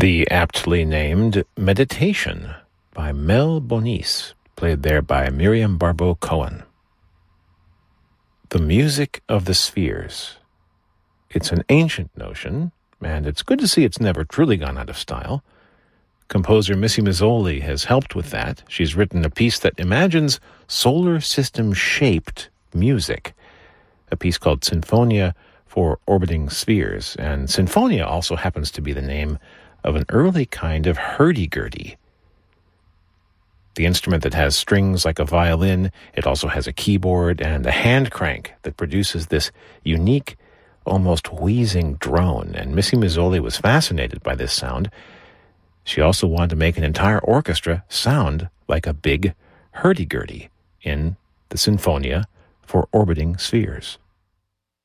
The aptly named Meditation by Mel Bonis, played there by Miriam Barbeau-Cohen. The music of the spheres. It's an ancient notion, and it's good to see it's never truly gone out of style. Composer Missy Mazzoli has helped with that. She's written a piece that imagines solar system-shaped music, a piece called Sinfonia for Orbiting Spheres, and Sinfonia also happens to be the name of an early kind of hurdy-gurdy. The instrument that has strings like a violin, it also has a keyboard and a hand crank that produces this unique, almost wheezing drone, and Missy Mazzoli was fascinated by this sound. She also wanted to make an entire orchestra sound like a big hurdy-gurdy in the Sinfonia for Orbiting Spheres.